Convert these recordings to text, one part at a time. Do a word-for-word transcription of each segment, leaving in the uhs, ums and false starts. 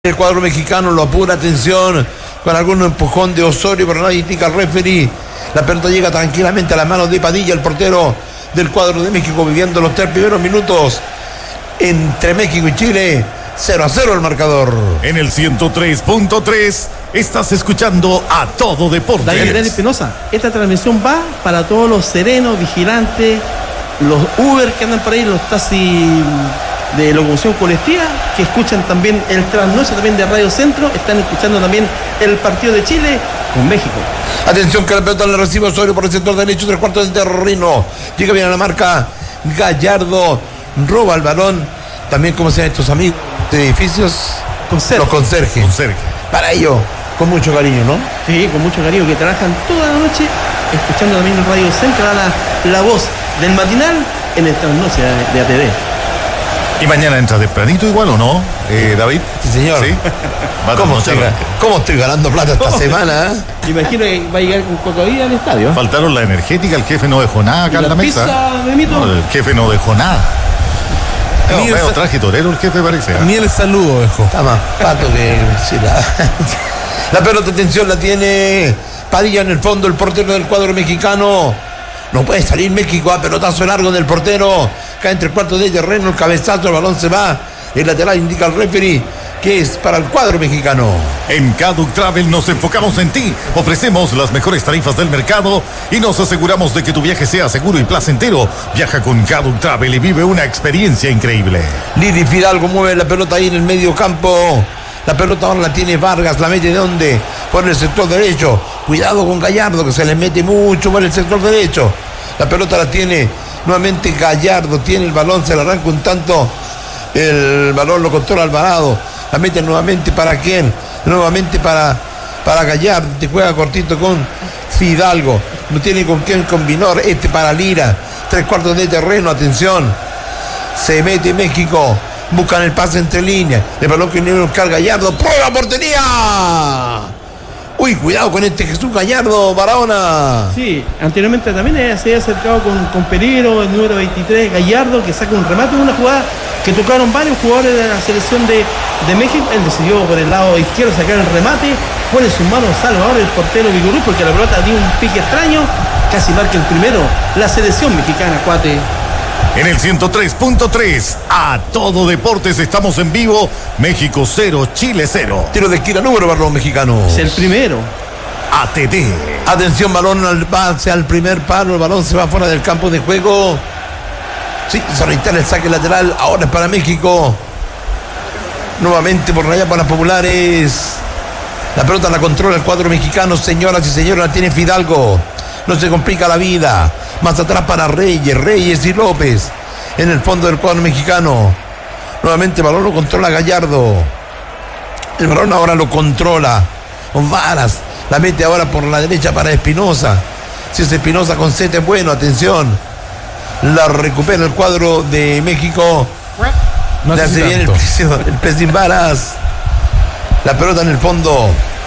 El cuadro mexicano lo apura, atención, con algún empujón de Osorio, pero nadie indica al referee. La pelota llega tranquilamente a las manos de Padilla, el portero del cuadro de México, viviendo los tres primeros minutos entre México y Chile. cero a cero el marcador. En el ciento tres punto tres estás escuchando A Todo Deportes. Daniel Espinosa, esta transmisión va para todos los serenos, vigilantes, los Uber que andan por ahí, los taxis de locomoción colectiva, que escuchan también el trasnoche también de Radio Centro, están escuchando también el partido de Chile con México. Atención que la pelota la recibe Osorio por el sector derecho, tres cuartos del terreno. Llega bien a la marca Gallardo, roba el balón. También, como se llaman estos amigos de edificios, Conserje. Los conserjes. Conserje. Para ello, con mucho cariño, ¿no? Sí, con mucho cariño, que trabajan toda la noche escuchando también el Radio Centro, la, la voz del matinal en el trasnoche de, de A T V. ¿Y mañana entra tempranito igual o no, eh, David? Sí, señor. ¿Sí? Va a ¿Cómo estoy, trasnochar. ¿Cómo estoy ganando plata esta semana? ¿Eh? Imagino que va a llegar con Coca-Cola al estadio. Faltaron la energética, el jefe no dejó nada acá ¿Y en la la mesa. pizza, Memito? No, el jefe no dejó nada. No, Ni el veo sa- traje torero el jefe parece. ¿eh? Ni el saludo dejó. Está más pato que... sí, la... la pelota, atención, la tiene Padilla en el fondo, el portero del cuadro mexicano. No puede salir México, a pelotazo largo del portero. Cae entre el cuarto de terreno, el cabezazo, el balón se va. El lateral indica al referee que es para el cuadro mexicano. En Caduc Travel nos enfocamos en ti. Ofrecemos las mejores tarifas del mercado y nos aseguramos de que tu viaje sea seguro y placentero. Viaja con Caduc Travel y vive una experiencia increíble. Lili Fidalgo mueve la pelota ahí en el medio campo. La pelota ahora la tiene Vargas, la mete de dónde? Por el sector derecho. Cuidado con Gallardo, que se le mete mucho por el sector derecho. La pelota la tiene nuevamente Gallardo, tiene el balón, se le arranca un tanto. El balón lo controla Alvarado. La mete nuevamente para quién? Nuevamente para, para Gallardo. Te juega cortito con Fidalgo. No tiene con quién combinar. Este para Lira. Tres cuartos de terreno. Atención. Se mete México. Buscan el pase entre líneas. El balón que viene a buscar Gallardo. ¡Prueba portería! Uy, cuidado con este Jesús Gallardo, Barahona. Sí, anteriormente también eh, se había acercado con, con Peligro, el número veintitrés, Gallardo, que saca un remate en una jugada que tocaron varios jugadores de la selección de, de México. Él decidió por el lado izquierdo sacar el remate, pone sus manos Salvador, el portero Vigorú, porque la pelota dio un pique extraño, casi marca el primero, la selección mexicana, cuate. En el ciento tres punto tres, A Todo Deportes estamos en vivo. México cero, Chile cero. Tiro de esquina, número para los mexicanos. Es el primero. A T D. Atención, balón al pase al primer palo. El balón se va fuera del campo de juego. Sí, se reitera el saque lateral. Ahora es para México. Nuevamente por allá para las populares. La pelota la controla el cuadro mexicano. Señoras y señores, la tiene Fidalgo. No se complica la vida. Más atrás para Reyes, Reyes y López. En el fondo del cuadro mexicano. Nuevamente el balón lo controla Gallardo. El balón ahora lo controla Varas. La mete ahora por la derecha para Espinosa. Si es Espinosa con sete, bueno, atención. La recupera el cuadro de México. No Le sé hace si bien el tanto. precio, el Pesín Varas. La pelota en el fondo.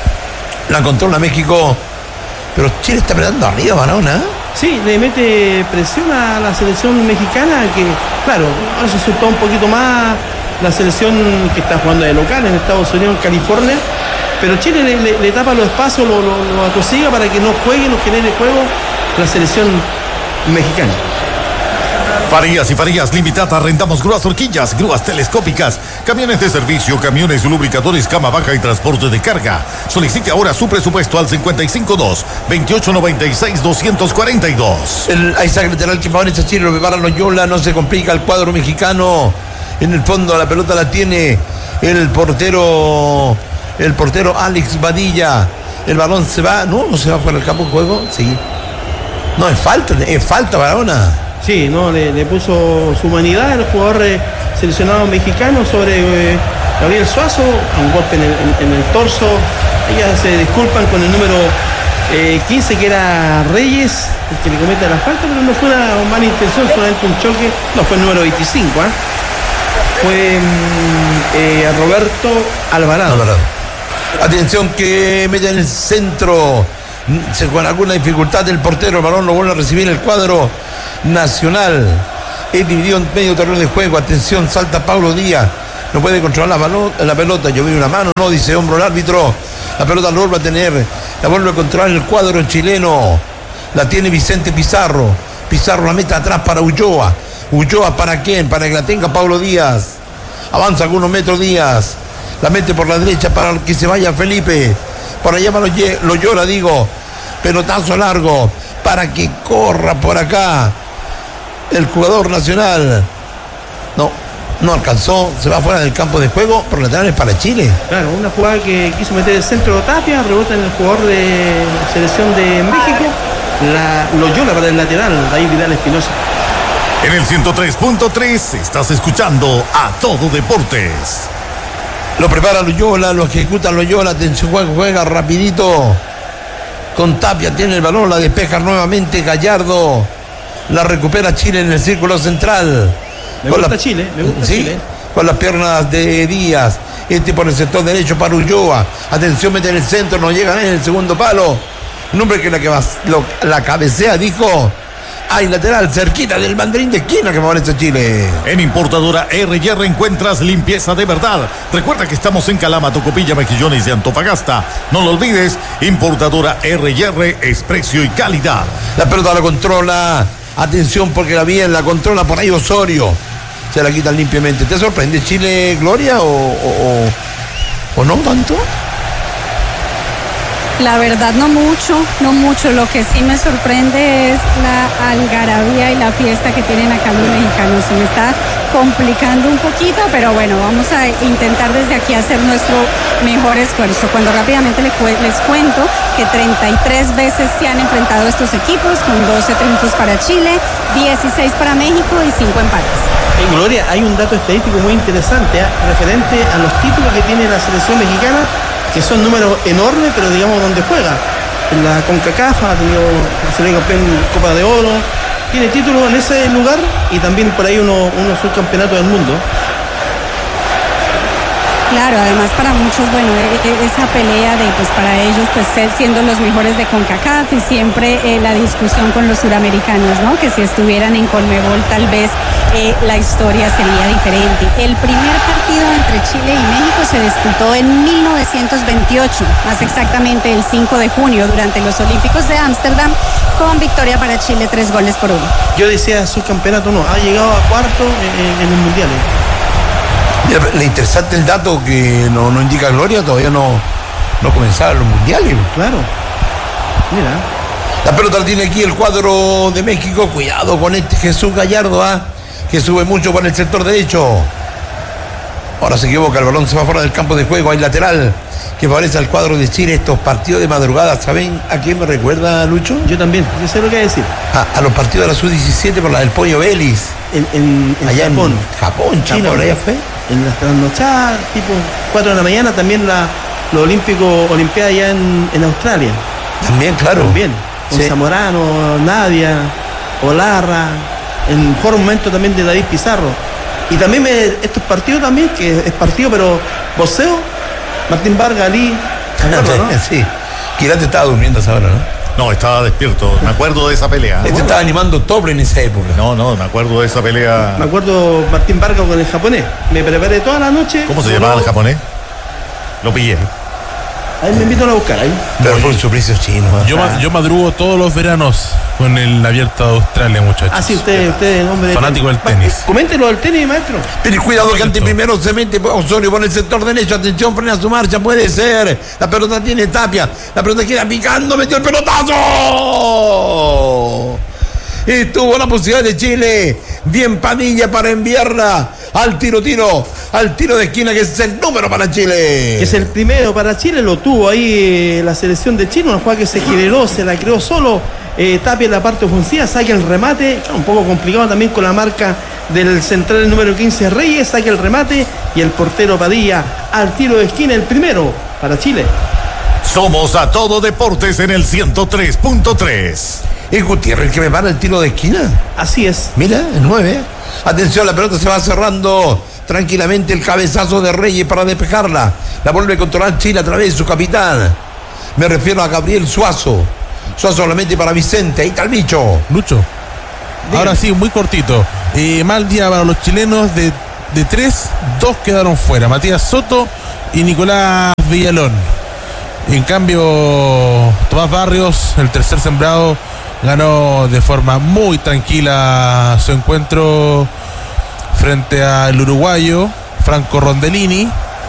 La controla México. Pero Chile está apretando arriba, Barahona. Sí, le mete presión a la selección mexicana, que claro, ahora se soltó un poquito más la selección que está jugando de local en Estados Unidos, en California, pero Chile le, le- le tapa los espacios, lo, lo, lo atosiga para que no juegue, no genere juego la selección mexicana. Farías y Farías Limitada, rentamos grúas horquillas, grúas telescópicas, camiones de servicio, camiones lubricadores, cama baja y transporte de carga. Solicite ahora su presupuesto al cincuenta y cinco dos, veintiocho noventa y seis, doscientos cuarenta y dos. El Isaac lateral que favorece a Chile, lo prepara Loyola, no se complica el cuadro mexicano. En el fondo la pelota la tiene el portero, el portero Alex Badilla. El balón se va, no, no se va fuera del campo de juego, sí. No, es falta, es falta, Barahona. Sí, no, le, le puso su humanidad el jugador eh, seleccionado mexicano sobre eh, Gabriel Suazo, un golpe en el, en- en el torso. Ellas se disculpan con el número eh, quince, que era Reyes, el que le comete la falta, pero no fue una mala intención, solamente un choque. No, fue el número veinticinco, ¿ah? Fue mm, eh, Roberto Alvarado. Alvarado. Atención que mete en el centro. Se con alguna dificultad el portero, el balón lo vuelve a recibir el cuadro nacional. Es dividido en medio terreno de juego. Atención, salta Pablo Díaz. no puede controlar la, balo- la pelota. Yo vi una mano, no, dice hombro el árbitro. La pelota la vuelve a tener, la vuelve a controlar el cuadro chileno. La tiene Vicente Pizarro. Pizarro la mete atrás para Ulloa. Ulloa para quién, para que la tenga Pablo Díaz. Avanza algunos metros Díaz. La mete por la derecha para que se vaya Felipe. Por allá lo, lo llora, digo. Pelotazo largo para que corra por acá el jugador nacional. No, no alcanzó, se va fuera del campo de juego, por laterales para Chile. Claro, una jugada que quiso meter el centro de Tapia, rebota en el jugador de selección de México, la Loyola para el lateral, David Vidal Espinosa. En el ciento tres punto tres estás escuchando A Todo Deportes. Lo prepara Loyola, lo ejecuta Loyola, atención, juega, juega rapidito. Con Tapia tiene el balón, la despeja nuevamente Gallardo. La recupera Chile en el círculo central. Me con gusta la, Chile, me gusta ¿sí? Chile. Con las piernas de Díaz. Este por el sector derecho para Ulloa. Atención, mete en el centro, no llega en el segundo palo. Un hombre que la, que va, lo, la cabecea, dijo. Hay lateral cerquita del banderín de esquina que favorece Chile. En Importadora R y R encuentras limpieza de verdad. Recuerda que estamos en Calama, Tocopilla, Mejillones y Antofagasta. No lo olvides, Importadora R y R es precio y calidad. La pelota la controla. Atención porque la bien la controla por ahí Osorio. Se la quitan limpiamente. ¿Te sorprende Chile, Gloria, o, o, o, o no tanto? La verdad no mucho, no mucho. Lo que sí me sorprende es la algarabía y la fiesta que tienen acá los mexicanos. Se me está complicando un poquito, pero bueno, vamos a intentar desde aquí hacer nuestro mejor esfuerzo. Cuando rápidamente les, cu- les cuento que treinta y tres veces se han enfrentado estos equipos, con doce triunfos para Chile, dieciséis para México y cinco empates. En Gloria, hay un dato estadístico muy interesante, ¿eh? referente a los títulos que tiene la selección mexicana, que son números enormes, pero digamos donde juega. En la CONCACAF ha tenido la selección campeón Copa de Oro, tiene títulos en ese lugar y también por ahí uno, uno subcampeonato del mundo. Claro, además para muchos, bueno, esa pelea de, pues para ellos, pues ser siendo los mejores de CONCACAF y siempre eh, la discusión con los suramericanos, ¿no? Que si estuvieran en Conmebol tal vez eh, la historia sería diferente. El primer partido entre Chile y México se disputó en mil novecientos veintiocho, más exactamente el cinco de junio, durante los Olímpicos de Ámsterdam, con victoria para Chile, tres goles por uno. Yo decía subcampeonato, no, ha llegado a cuarto en, en el Mundial. Mira, le interesante el dato que no, no indica Gloria, todavía no, no comenzaron los mundiales. Claro, mira. La pelota la tiene aquí el cuadro de México. Cuidado con este Jesús Gallardo, ¿eh? que sube mucho por el sector derecho. Ahora se equivoca, el balón se va fuera del campo de juego. Hay lateral que favorece al cuadro de Chile. Estos partidos de madrugada, ¿saben a quién me recuerda, Lucho? Yo también, yo sé lo que hay que decir. A, a los partidos de la sub diecisiete por la del Pollo Vélez. En, en, en Allá Japón. en Japón, China, Japón. por allá fue. En las trasnochadas, tipo cuatro de la mañana, también la, los Olímpicos, Olimpiada allá en, en Australia. También, claro. También, con Sí. Zamorano, Nadia, Olarra, en mejor momento también de David Pizarro. Y también me, estos partidos también, que es partido, pero boxeo, Martín Vargas, Ali, ¿te acuerdas, no? Sí. Quirate estaba durmiendo a esa hora, ¿no? No, estaba despierto. Me acuerdo de esa pelea. Este estaba animando Tobre en esa época. No, no, me acuerdo de esa pelea. Me acuerdo Martín Vargas con el japonés. Me preparé toda la noche. ¿Cómo se Solo- llamaba el japonés? Lo pillé. Ahí me invitan a buscar, ahí. Pero fue un suplicio chino. ¿eh? Yo, ma- yo madrugo todos los veranos con el Abierto de Australia, muchachos. Ah, sí, usted, usted, hombre. de Fanático del tenis. Coméntelo del tenis, maestro. Pero cuidado que ante primero se mete Osorio por el sector derecho. Atención, frena su marcha, puede ser. La pelota tiene Tapia. La pelota queda picando, metió el pelotazo. Y tuvo la posibilidad de Chile. Bien Padilla para enviarla al tiro, tiro, al tiro de esquina, que es el número para Chile. Que es el primero para Chile, lo tuvo ahí eh, la selección de Chile, una jugada que se generó, se la creó solo. Eh, Tapia en la parte ofensiva, saca el remate, un poco complicado también con la marca del central número quince Reyes, saca el remate y el portero Padilla al tiro de esquina, el primero para Chile. Somos A Todo Deportes en el ciento tres punto tres. Es Gutiérrez el que me para el tiro de esquina. Así es. Mira, el nueve. Atención, la pelota se va cerrando tranquilamente, el cabezazo de Reyes para despejarla. La vuelve a controlar Chile a través de su capitán. Me refiero a Gabriel Suazo. Suazo solamente para Vicente. Ahí está el bicho. Lucho. Dígame. Ahora sí, muy cortito. Eh, mal día para los chilenos de de tres, dos quedaron fuera, Matías Soto y Nicolás Villalón. En cambio, Tomás Barrios, el tercer sembrado, ganó de forma muy tranquila su encuentro frente al uruguayo Franco Rondellini.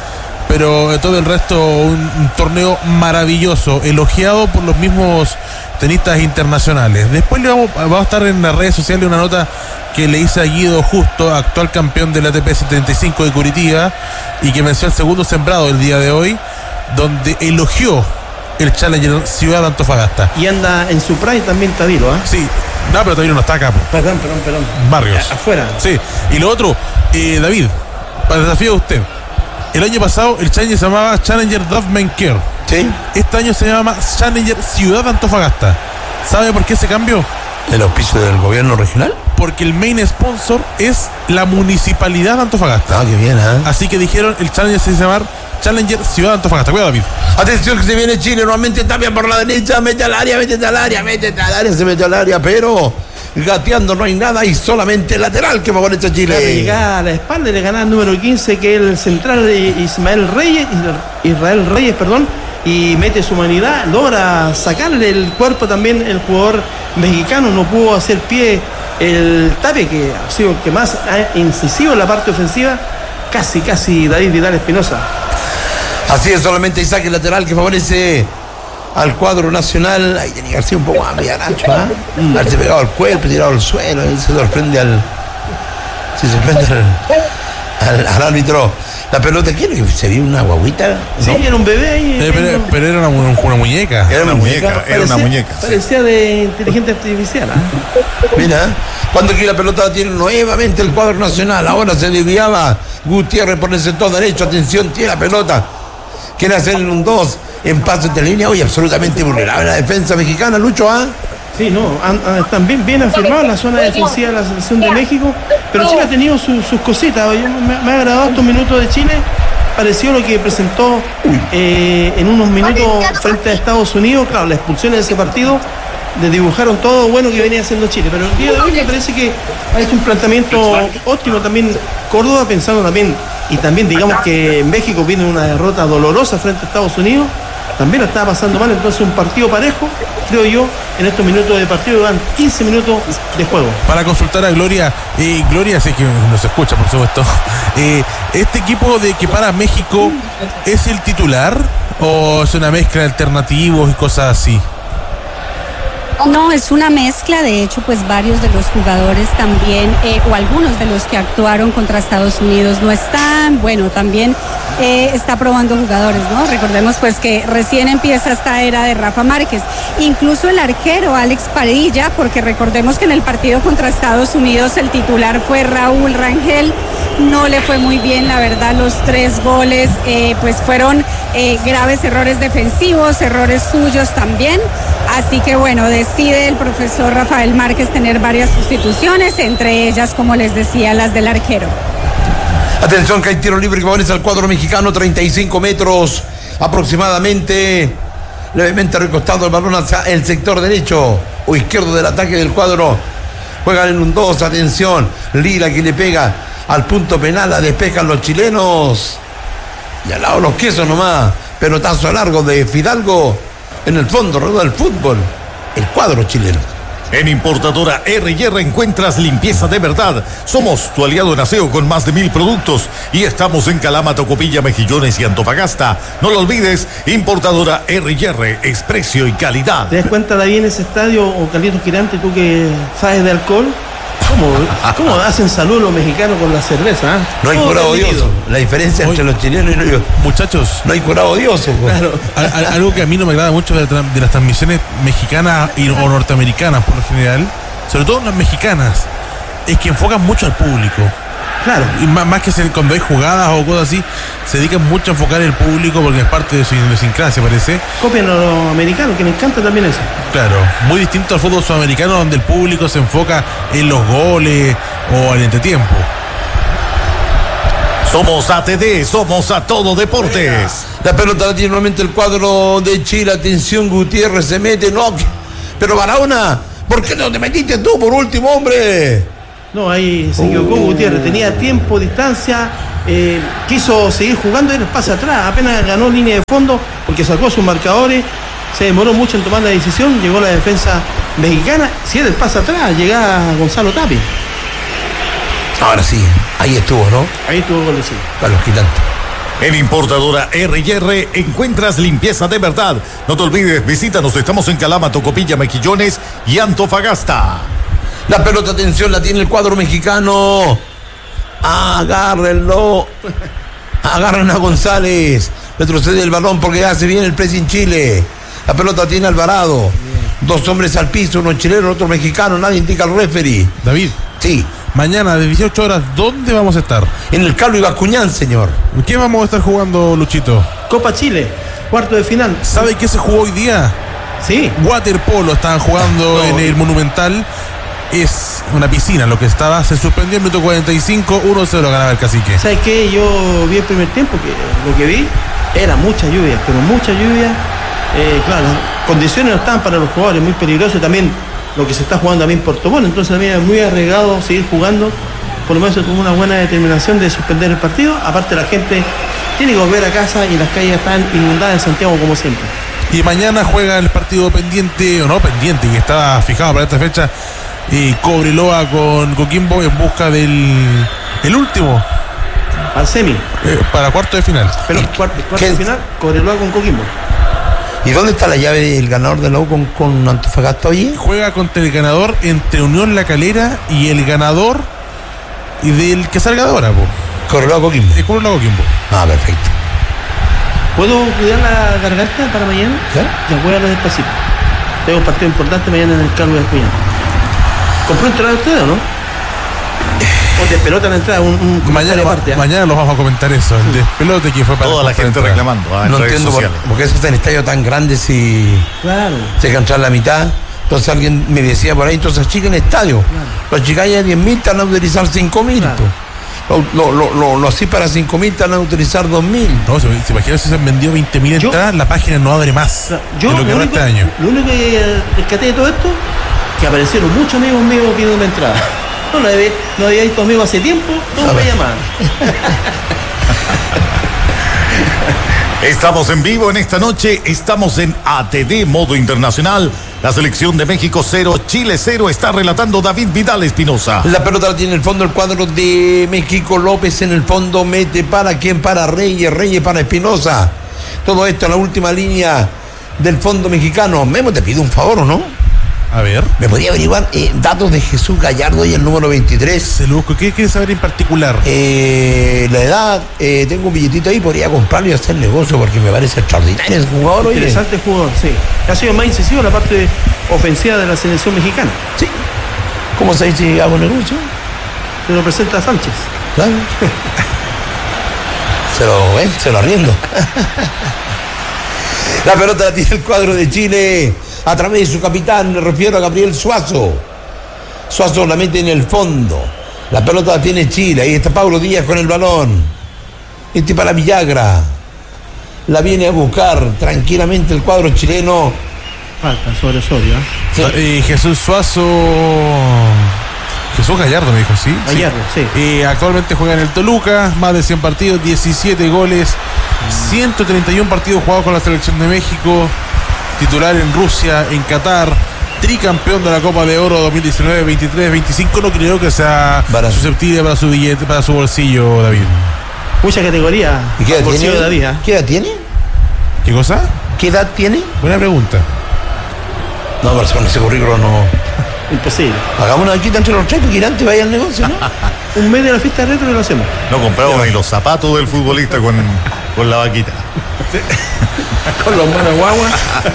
Pero todo el resto, un, un torneo maravilloso, elogiado por los mismos tenistas internacionales. Después le vamos, vamos a estar en las redes sociales una nota que le hice a Guido Justo, actual campeón del A T P setenta y cinco de Curitiba, y que venció al segundo sembrado el día de hoy, donde elogió el Challenger Ciudad de Antofagasta. Y anda en su prime también Tavilo, ¿eh? Sí, no, pero Tavilo no está acá. Perdón, perdón, perdón. Barrios. Afuera. Sí, y lo otro, eh, David, para el desafío de usted. El año pasado el Challenger se llamaba Challenger Dovmenquer. Sí. Este año se llama Challenger Ciudad de Antofagasta. ¿Sabe por qué se cambió? ¿El auspicio del gobierno regional? Porque el main sponsor es la municipalidad de Antofagasta. Ah, qué bien, ¿eh? Así que dijeron el Challenger se llama Challenger Ciudad de Antofagasta. Cuidado, David. Atención que se viene Chile, nuevamente Tapia por la derecha, mete al área, mete al área, mete al área, se mete al área, pero gateando no hay nada y solamente lateral que favorece a Chile. Le llegaba a la espalda y le ganaba el número quince, que es el central de Ismael Reyes, Israel Reyes, perdón, y mete su humanidad, logra sacarle el cuerpo también el jugador mexicano, no pudo hacer pie el Tapia, que ha sido el que más ha incisivo en la parte ofensiva, casi, casi David Vidal Espinosa. Así es, solamente Isaac el lateral que favorece al cuadro nacional. Ahí tenía García un poco más medianacho, ¿ah? ¿eh? Mm. Haberse pegado al cuerpo, tirado al suelo, ahí se sorprende al. Se sorprende al, al, al árbitro. La pelota, ¿qué era? ¿Se vio una guaguita? ¿No? Sí, era un bebé ahí. Eh, pero, pero era una, una muñeca. Era una muñeca, era parecía, una muñeca. Parecía sí. de inteligencia artificial, ¿eh? Mira, cuando aquí la pelota tiene nuevamente el cuadro nacional. Ahora se desviaba Gutiérrez por el sector derecho. Atención, tiene la pelota. Quiere hacer un dos en paso de línea. Hoy absolutamente vulnerable la defensa mexicana, Lucho, ¿ah? ¿eh? Sí, no, han, han, están bien, bien afirmados en la zona defensiva de la selección de México, pero Chile ha tenido su, sus cositas. Yo, me, me ha agradado estos minutos de Chile, pareció lo que presentó eh, en unos minutos frente a Estados Unidos. Claro, la expulsión de ese partido le dibujaron todo bueno que venía haciendo Chile, pero el día de hoy me parece que ha hecho un planteamiento óptimo también Córdoba, pensando también, y también digamos que México viene una derrota dolorosa frente a Estados Unidos, también lo estaba pasando mal, entonces un partido parejo, creo yo, en estos minutos de partido, dan quince minutos de juego. Para consultar a Gloria, eh, Gloria, sé que nos escucha, por supuesto, eh, ¿este equipo de que para México es el titular o es una mezcla de alternativos y cosas así? No, es una mezcla, de hecho, pues varios de los jugadores también, eh, o algunos de los que actuaron contra Estados Unidos no están, bueno, también eh, está probando jugadores, ¿no? Recordemos pues que recién empieza esta era de Rafa Márquez, incluso el arquero Alex Padilla, porque recordemos que en el partido contra Estados Unidos el titular fue Raúl Rangel, no le fue muy bien, la verdad, los tres goles, eh, pues fueron eh, graves errores defensivos, errores suyos también, así que bueno, decide el profesor Rafael Márquez tener varias sustituciones, entre ellas, como les decía, las del arquero. Atención que hay tiro libre que favorece al cuadro mexicano, treinta y cinco metros aproximadamente, levemente recostado el balón hacia el sector derecho o izquierdo del ataque del cuadro. Juegan en un dos, atención, Lira que le pega al punto penal, la despejan los chilenos. Y al lado los quesos nomás, pelotazo largo de Fidalgo en el fondo, rueda del fútbol, el cuadro chileno. En Importadora R y R encuentras limpieza de verdad. Somos tu aliado en aseo con más de mil productos y estamos en Calama, Tocopilla, Mejillones y Antofagasta. No lo olvides, Importadora R y R es precio y calidad. ¿Te das cuenta, David, en ese estadio, o Carlitos Girante, tú que sabes de alcohol? ¿Cómo, ¿Cómo hacen salud los mexicanos con la cerveza? ¿eh? No hay curado odioso. La diferencia entre los chilenos y los... Muchachos, no hay curado odioso. Claro. Algo que a mí no me agrada mucho de, de las transmisiones mexicanas y, o norteamericanas por lo general, sobre todo las mexicanas, es que enfocan mucho al público. Claro. Y más, más que se, cuando hay jugadas o cosas así, se dedican mucho a enfocar el público porque es parte de su idiosincrasia, parece. Copian a los americanos, que me encanta también eso. Claro, muy distinto al fútbol sudamericano, donde el público se enfoca en los goles o al entretiempo. Somos A T D, somos A Todo Deportes. La pelota la tiene nuevamente el cuadro de Chile. Atención, Gutiérrez se mete, no. Pero Barahona, ¿por qué no te metiste tú por último, hombre? No, ahí se equivocó Uh. Gutiérrez. Tenía tiempo, distancia, eh, quiso seguir jugando y el pase atrás. Apenas ganó línea de fondo porque sacó sus marcadores. Se demoró mucho en tomar la decisión. Llegó la defensa mexicana. Si era el pase atrás, llegaba Gonzalo Tapia. Ahora sí, ahí estuvo, ¿no? Ahí estuvo el gol de Chile. Carlos Quitante. En Importadora R y R encuentras limpieza de verdad. No te olvides, visítanos, estamos en Calama, Tocopilla, Mejillones y Antofagasta. La pelota, atención, la tiene el cuadro mexicano. Agárrenlo. Agarren a González. Retrocede el balón porque hace bien el pressing Chile. La pelota tiene Alvarado. Bien. Dos hombres al piso, uno chileno, otro mexicano. Nadie indica al referee. David. Sí. Mañana de dieciocho horas, ¿dónde vamos a estar? En el Carlos Ibacuñán, señor. ¿Qué vamos a estar jugando, Luchito? Copa Chile, cuarto de final. ¿Sabe qué se jugó hoy día? Sí. Waterpolo estaban jugando no. en el Monumental. Es una piscina lo que estaba. Se suspendió en minuto cuarenta y cinco. uno cero ganaba el Cacique. ¿Sabes qué? Yo vi el primer tiempo, que lo que vi era mucha lluvia, pero mucha lluvia. Eh, claro, las condiciones no estaban para los jugadores, muy peligroso. También lo que se está jugando también en Puerto Montt, entonces también es muy arriesgado seguir jugando. Por lo menos tuvo una buena determinación de suspender el partido. Aparte, la gente tiene que volver a casa y las calles están inundadas en Santiago como siempre. Y mañana juega el partido pendiente, o no pendiente, que estaba fijado para esta fecha, y Cobreloa con Coquimbo en busca del el último. Al semi. Eh, para cuarto de final. Pero cuarto, cuarto de final, Cobreloa con Coquimbo. ¿Y dónde está la llave del ganador de la U con, con Antofagasta hoy? Juega contra el ganador entre Unión La Calera y el ganador y del que salga de ahora, po. Cobreloa Coquimbo. El Cobreloa Coquimbo. Ah, perfecto. ¿Puedo cuidar la garganta para mañana? ¿Sí? Ya voy a hablar despacito. Tengo un partido importante mañana en el Carlos Ibacuñán. ¿Compró entrada usted o no? O despelota la entrada, un, un mañana, aparte, ¿eh? mañana los vamos a comentar eso, el despelote que fue para Toda la gente entrada. reclamando ah, en No redes entiendo por, sociales. por qué se hace en estadio tan grande si Claro. se deja entrar la mitad. Entonces alguien me decía por ahí, entonces achiquen el estadio. Claro. Los chicos ya diez mil están a utilizar cinco mil. Claro. Lo, lo, lo, lo, lo así para cinco mil están a utilizar dos mil. No, se, se imagina si se han vendido veinte mil Yo- entradas, la página no abre más Yo de lo que lo va único, este año. lo único que eh, rescaté de todo esto, que aparecieron muchos amigos míos pidiendo una entrada. No lo había, no había visto amigos hace tiempo, todos me llamaban. Estamos en vivo en esta noche, estamos en A T D Modo Internacional. La selección de México cero, Chile cero, está relatando David Vidal Espinosa. La pelota la tiene en el fondo el cuadro de México. López en el fondo mete para quién, para Reyes, Reyes para Espinosa. Todo esto en la última línea del fondo mexicano. Memo, te pido un favor, ¿o no? A ver, ¿Me podría averiguar eh, datos de Jesús Gallardo y el número veintitrés? se lo busco. ¿Qué quieres saber en particular? Eh, la edad, eh, tengo un billetito ahí, podría comprarlo y hacer negocio porque me parece extraordinario ese jugador. Oye. Interesante jugador, sí. Ha sido más incisivo en la parte ofensiva de la selección mexicana. Sí. ¿Cómo se dice hago negocio? Se lo presenta Sánchez. Claro. Se lo, ¿eh? Se lo arriendo. La pelota la tiene el cuadro de Chile a través de su capitán, me refiero a Gabriel Suazo. Suazo la mete en el fondo. La pelota la tiene Chile. Ahí está Pablo Díaz con el balón. Este para Villagra. La viene a buscar tranquilamente el cuadro chileno. Falta sobre Osorio, ¿eh? Sí. Eh, Jesús Suazo. Jesús Gallardo me dijo, ¿sí? Gallardo, sí. Eh, actualmente juega en el Toluca, más de cien partidos, diecisiete goles, ciento treinta y uno partidos jugados con la selección de México, titular en Rusia, en Qatar, tricampeón de la Copa de Oro dos mil diecinueve, veintitrés, veinticinco. No creo que sea Barato. susceptible para su billete, para su bolsillo, David. Mucha categoría. ¿Y qué edad al bolsillo tiene? de David, ¿eh? ¿Qué edad tiene? ¿Qué cosa? ¿Qué edad tiene? Buena pregunta. No, pero con ese currículo no. Imposible. Hagamos una vaquita entre los tres porque irán te vaya al negocio, ¿no? Un mes de la fiesta de retro y lo hacemos. No compramos ni los zapatos del futbolista con, con la vaquita. Con los manos guagua.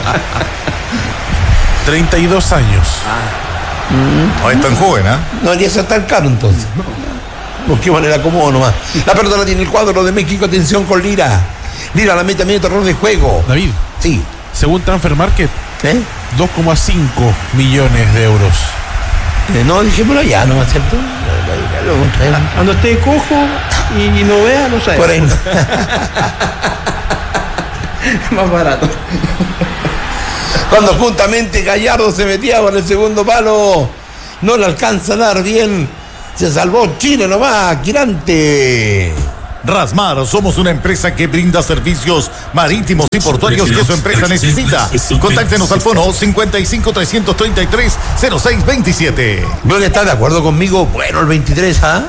treinta y dos años. No es tan joven, ¿ah? No debería ser tan caro entonces. Busquemos el acomodo nomás. La pelota la tiene el cuadro de México. Atención con Lira. Lira la mete a medio terreno de juego. David, Sí. según Transfer Market, ¿Eh? dos coma cinco millones de euros. Eh, no, dijémoslo ya, ¿no? ¿Cierto? Cuando esté cojo y, y no vea, no sabe. Por ahí. Más barato. Cuando juntamente Gallardo se metía con el segundo palo, no le alcanza a dar bien Se salvó Chile nomás, Quirante. Rasmar, somos una empresa que brinda servicios marítimos y portuarios que su empresa necesita. Contáctenos al fono cincuenta y cinco, trescientos treinta y tres, cero seis veintisiete. Gloria, ¿está de acuerdo conmigo? Bueno, el veintitrés, ¿ah?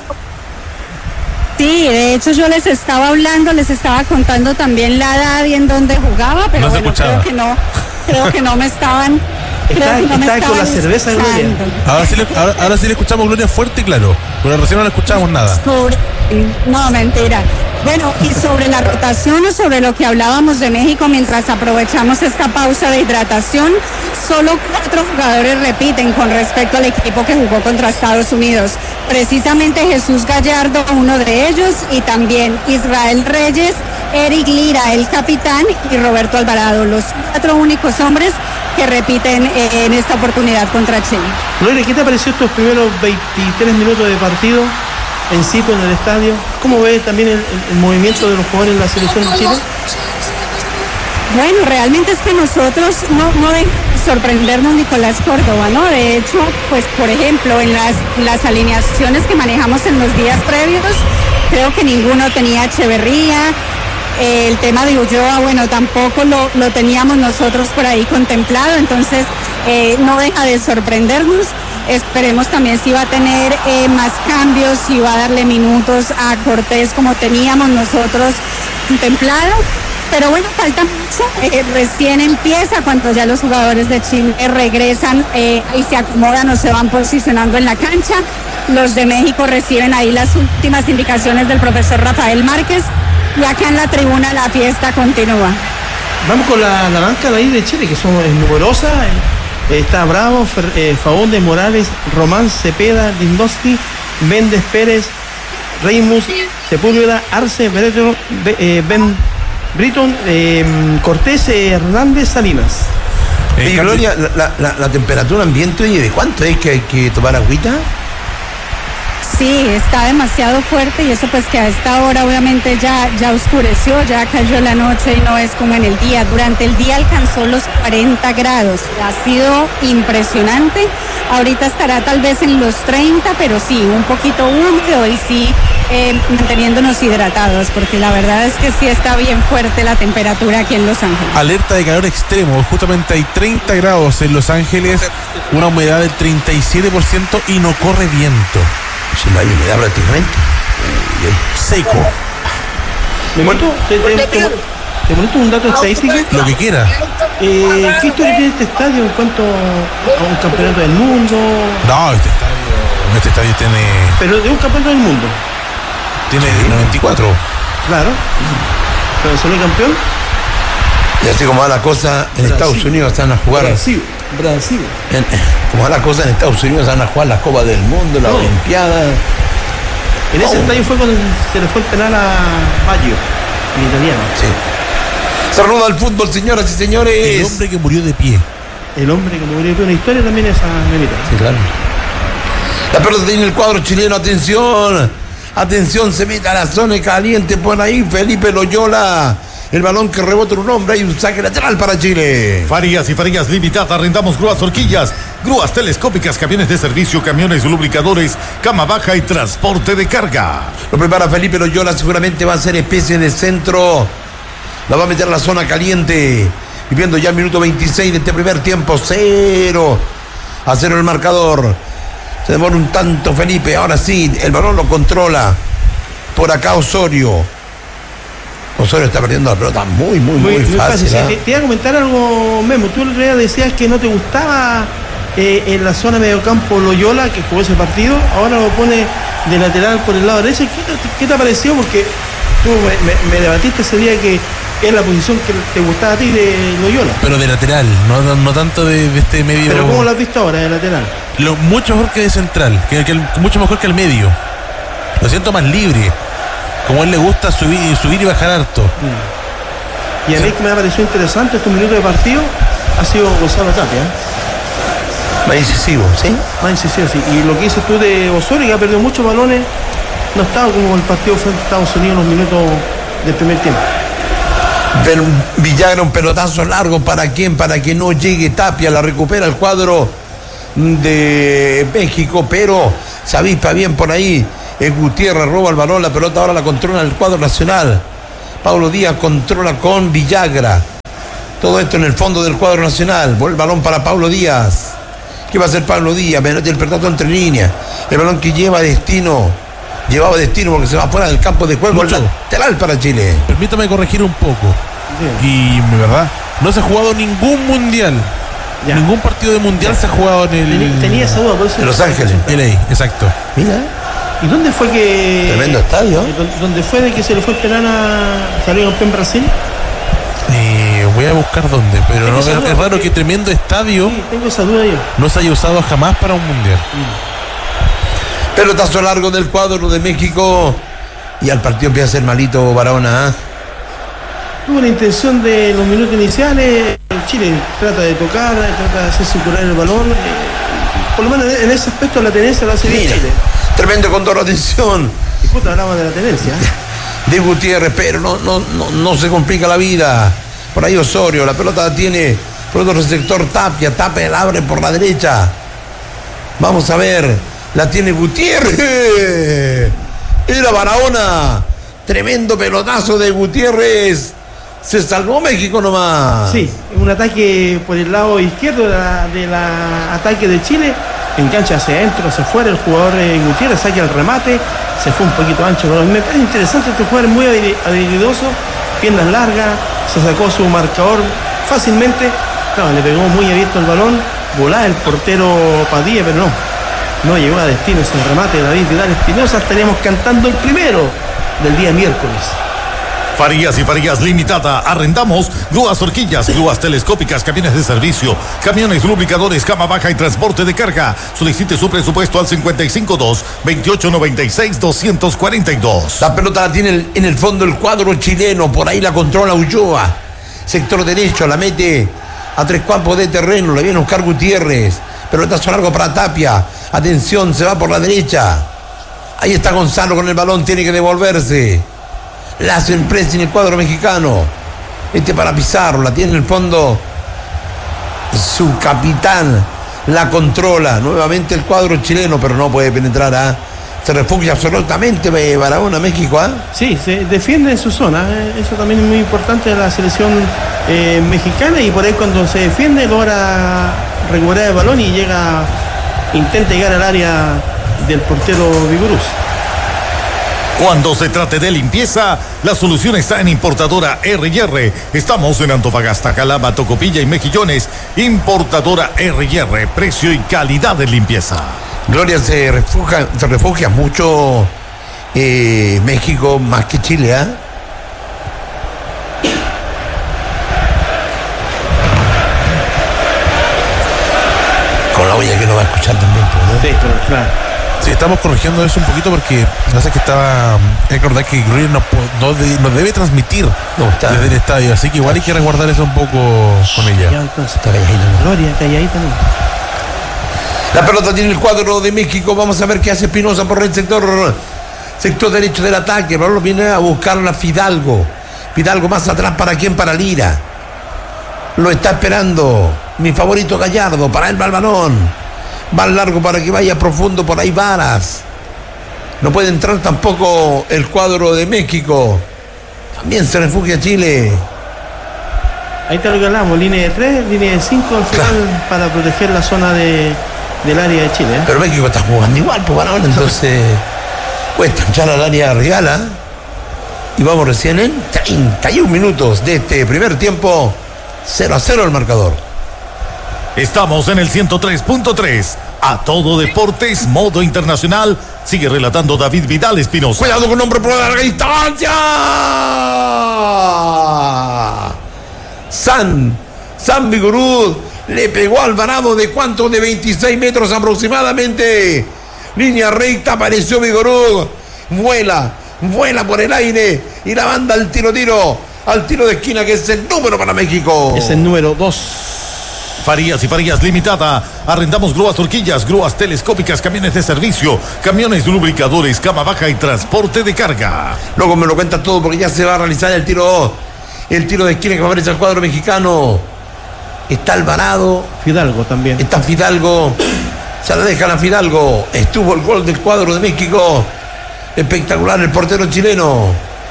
Sí, de hecho yo les estaba hablando, les estaba contando también la edad y en dónde jugaba, pero No se bueno, escuchaba. creo que no, creo que no me estaban, creo Está, que no me está con la estaban cerveza, Gloria. escuchando. Ahora sí, le, ahora, ahora sí le escuchamos Gloria fuerte y claro, pero recién no le escuchamos nada. Sobre, no, mentira. Bueno, y sobre la rotación o sobre lo que hablábamos de México mientras aprovechamos esta pausa de hidratación, solo cuatro jugadores repiten con respecto al equipo que jugó contra Estados Unidos. Precisamente Jesús Gallardo, uno de ellos, y también Israel Reyes, Eric Lira, el capitán, y Roberto Alvarado, los cuatro únicos hombres que repiten eh, en esta oportunidad contra Chile. Gloria, ¿qué te pareció estos primeros veintitrés minutos de partido en Cito, en el estadio? ¿Cómo ves también el, el, el movimiento de los jugadores en la selección de Chile? Bueno, realmente es que nosotros no, no dejamos sorprendernos Nicolás Córdoba, ¿no? De hecho, pues por ejemplo, en las, las alineaciones que manejamos en los días previos, creo que ninguno tenía a Echeverría. Eh, el tema de Ulloa, bueno, tampoco lo, lo teníamos nosotros por ahí contemplado, entonces eh, no deja de sorprendernos. Esperemos también si va a tener eh, más cambios, si va a darle minutos a Cortés como teníamos nosotros contemplado. Pero bueno, falta mucho, eh, recién empieza cuando ya los jugadores de Chile regresan eh, y se acomodan o se van posicionando en la cancha. Los de México reciben ahí las últimas indicaciones del profesor Rafael Márquez y acá en la tribuna la fiesta continúa. Vamos con la, la banca de ahí de Chile, que son es numerosa. Eh, está Bravo, Fer, eh, Faúndez, Morales, Román, Cepeda, Lindowski, Méndez, Pérez, Reimus, Sepúlveda, Arce, Beretro, Be, eh, Ben Britton, eh, Cortés, eh, Hernández, Salinas. Y Gloria, la, la, la temperatura ambiente, oye, ¿de cuánto es que hay que tomar agüita? Sí, está demasiado fuerte y eso pues que a esta hora obviamente ya, ya oscureció, ya cayó la noche y no es como en el día. Durante el día alcanzó los cuarenta grados, ha sido impresionante. Ahorita estará tal vez en los treinta, pero sí, un poquito húmedo y sí eh, manteniéndonos hidratados, porque la verdad es que sí está bien fuerte la temperatura aquí en Los Ángeles. Alerta de calor extremo, justamente hay treinta grados en Los Ángeles, una humedad del treinta y siete por ciento y no corre viento. Si no hay humedad prácticamente. Seco. ¿Me meto? ¿Te, te, te, te molesto un dato estadístico? Lo que quiera. Eh, ¿Qué historia tiene este estadio en cuanto a un campeonato del mundo? No, este estadio, este estadio tiene, Pero de un campeonato del mundo, tiene noventa y cuatro. claro. Pero solo campeón. Y así como va la cosa, en Brasil. Estados Unidos están a jugar. Brasil. Brasil. En, como va la cosa, en Estados Unidos van a jugar las Copas del Mundo, la No. Olimpiada. En ese Oh. estadio fue cuando se le fue el penal a Baggio, el italiano. Sí. Se ruda el fútbol, señoras y señores. El hombre que murió de pie. El hombre que murió de una historia también esa memita. Sí, claro. La pelota tiene el cuadro chileno, atención. Atención, se mete a la zona caliente por ahí Felipe Loyola. El balón que rebota un hombre, hay un saque lateral para Chile. Farías y Farías Limitada, arrendamos grúas horquillas, grúas telescópicas, camiones de servicio, camiones lubricadores, cama baja y transporte de carga. Lo prepara Felipe Loyola, seguramente va a ser especie de centro. La va a meter a la zona caliente. Y viendo ya el minuto veintiséis de este primer tiempo, cero a cero el marcador. Se demora un tanto Felipe, ahora sí, el balón lo controla. Por acá Osorio. Osorio está perdiendo la pelota muy, muy, muy, Muy, muy fácil. fácil. ¿eh? Te, te iba a comentar algo, Memo. Tú el otro día decías que no te gustaba eh, en la zona mediocampo Loyola, que jugó ese partido. Ahora lo pone de lateral por el lado derecho. ¿Qué, te- qué te pareció? Porque tú me, me- me debatiste ese día que es la posición que te gustaba a ti de Loyola. Pero de lateral, no, no, no tanto de, de este medio. Pero ¿cómo lo has visto ahora de lateral? Lo, mucho mejor que de central, que, que el- mucho mejor que el medio. Lo siento más libre. Como a él le gusta subir, subir y bajar harto. Y a mí que me ha parecido interesante estos minutos de partido ha sido Gonzalo Tapia. ¿eh? Más incisivo, ¿sí? Más incisivo, sí. Y lo que dices tú de Osorio, que ha perdido muchos balones, no estaba como el partido frente a Estados Unidos en los minutos del primer tiempo. Pero Villagra, un pelotazo largo, ¿para quién? Para que no llegue Tapia, la recupera el cuadro de México, pero Se avispa bien por ahí. Es Gutiérrez, roba el balón, la pelota ahora la controla el cuadro nacional. Paulo Díaz controla con Villagra. Todo esto en el fondo del cuadro nacional. Vuelve el balón para Paulo Díaz. ¿Qué va a hacer Paulo Díaz? Mete el pelotazo entre líneas. El balón que lleva destino. Llevaba destino porque se va fuera del campo de juego. Mucho. Lateral para Chile. Permítame corregir un poco. Bien. Y, de verdad, no se ha jugado ningún mundial. Ya. Ningún partido de mundial se ha jugado en el... Tenía, tenía esa duda, por eso. En Los Ángeles. L A, exacto. Mira. ¿Y dónde fue que. Tremendo estadio. eh, dó- ¿Dónde fue de que se le fue el penal a. Salió campeón Brasil? Eh, voy a buscar dónde, pero Tengo no, esa es, duda es raro porque- que tremendo estadio Sí, tengo esa duda yo. no se haya usado jamás para un mundial. Pelotazo largo del cuadro de México. Y al partido empieza a ser malito Barahona. ¿eh? Tuvo la intención de los minutos iniciales. Chile trata de tocar, trata de hacer circular el balón. eh, Por lo menos en ese aspecto la tenencia lo hace bien Mira, Chile. tremendo control, atención Y justo hablamos de la tenencia. ¿eh? de Gutiérrez, pero no, no, no, no se complica la vida. Por ahí Osorio, la pelota la tiene por otro sector Tapia. Tapia la abre por la derecha. Vamos a ver, la tiene Gutiérrez. Era Barahona. Tremendo pelotazo de Gutiérrez. Se salvó México nomás. Sí, un ataque por el lado izquierdo de la, de la ataque de Chile. Engancha hacia adentro, hacia afuera. El jugador eh, Gutiérrez saca el remate. Se fue un poquito ancho. Pero me parece interesante este jugador, muy habili- habilidoso. Piernas largas. Se sacó su marcador fácilmente. Claro, le pegó muy abierto el balón. Volaba el portero Padilla, pero no. No llegó a destino ese remate de David Vidal Espinosa. Estaríamos cantando el primero del día miércoles. Farías y Farías Limitada. Arrendamos grúas horquillas, grúas telescópicas, camiones de servicio, camiones lubricadores, cama baja y transporte de carga. Solicite su presupuesto al cincuenta y cinco dos, veintiocho noventa y seis, doscientos cuarenta y dos. La pelota la tiene el- en el fondo el cuadro chileno. Por ahí la controla Ulloa. Sector derecho, la mete a tres campos de terreno. La viene a buscar Gutiérrez. Pelotazo largo para Tapia. Atención, se va por la derecha. Ahí está Gonzalo con el balón. Tiene que devolverse. La hace en press en el cuadro mexicano. Este para Pizarro. La tiene en el fondo su capitán. La controla. Nuevamente el cuadro chileno, pero no puede penetrar. ¿ah? Se refugia absolutamente eh, Barahona, México. ¿ah? Sí, se defiende en su zona. eh, Eso también es muy importante de la selección eh, mexicana. Y por ahí cuando se defiende logra recuperar el balón y llega, intenta llegar al área del portero Vigoruz. Cuando se trate de limpieza, la solución está en Importadora R y R. Estamos en Antofagasta, Calama, Tocopilla y Mejillones. Importadora R y R, precio y calidad de limpieza. Gloria, se refugia, se refugia mucho eh, México más que Chile. ¿ah? Con la olla que lo va a escuchar también. pues, ¿no? Sí, claro. Sí, estamos corrigiendo eso un poquito porque no sé que estaba. Hay que recordar que Gloria nos, po- no de- nos debe transmitir No, está- desde el estadio, así que igual hay que resguardar eso un poco con Ya, ella. entonces, Está calladito, ¿no? Gloria, calladita, ¿no? La pelota tiene el cuadro de México. Vamos a ver qué hace Espinosa por el sector sector derecho del ataque. El balón viene a buscarla Fidalgo. Fidalgo más atrás, ¿para quién? Para Lira. Lo está esperando mi favorito Gallardo. Para él va el balón. Va largo para que vaya profundo por ahí Varas. No puede entrar tampoco el cuadro de México. También se refugia Chile. Ahí está lo que hablamos, línea de tres, línea de cinco al final Claro. para proteger la zona de, del área de Chile. ¿eh? Pero México está jugando igual, pues Barahona, entonces cuesta echar al área regala. Y vamos recién en treinta y un minutos de este primer tiempo. cero a cero el marcador. Estamos en el ciento tres punto tres. A todo deportes, modo internacional. Sigue relatando David Vidal Espinosa. Cuidado con hombre por larga distancia. San, San Vigoruz le pegó a Alvarado de cuánto, de veintiséis metros aproximadamente. Línea recta, apareció Vigoruz. Vuela, vuela por el aire y la banda al tiro, tiro, al tiro de esquina, que es el número para México. Es el número dos. Farías y Farías Limitada. Arrendamos grúas horquillas, grúas telescópicas, camiones de servicio, camiones lubricadores, cama baja y transporte de carga. Luego me lo cuenta todo porque ya se va a realizar el tiro, el tiro de esquina que favorece al cuadro mexicano. Está Alvarado, Fidalgo también. está Fidalgo. Se la dejan a Fidalgo. Estuvo el gol del cuadro de México. Espectacular el portero chileno.